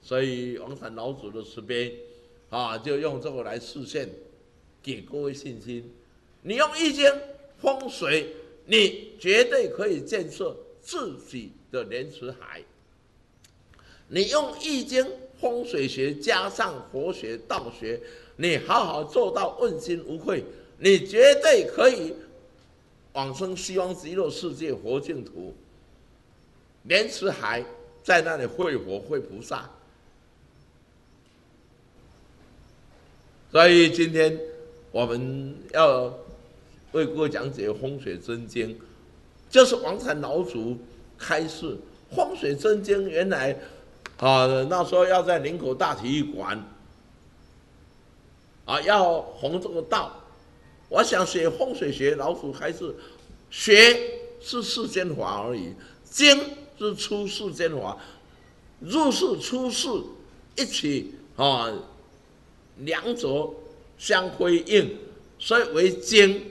所以王禅老祖的慈悲就用这个来示现，给各位信心。你用易经风水，你绝对可以建设自己的莲池海。你用易经风水学加上佛学道学，你好好做到问心无愧，你绝对可以往生西方极乐世界佛净土。莲池海在那里会佛会菩萨。所以今天我们要为各位讲解风水真经，就是王禅老祖开示风水真经。原来那时候要在林口大体育馆要弘这个道。我想写风水学，老祖开示，学是世间法而已，经是出世间法，入世出世一起两者相辉映，所以为经。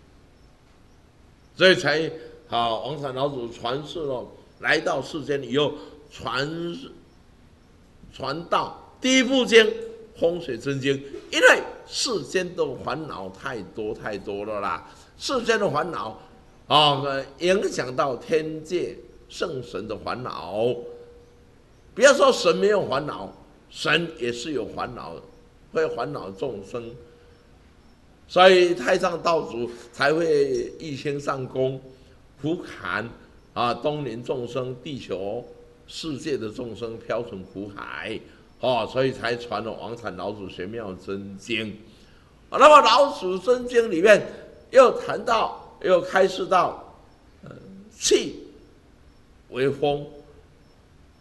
所以才王禅老祖传世了，来到世间以后传道第一部经风水真经。因为世间的烦恼太多了啦，世间的烦恼影响到天界圣神的烦恼。不要说神没有烦恼，神也是有烦恼的，会烦恼众生。所以太上道主才会一心上供，苦坎东临众生，地球世界的众生飘存苦海，所以才传了王禅老祖玄妙真经。那么老祖真经里面又谈到，又开示到，气为风，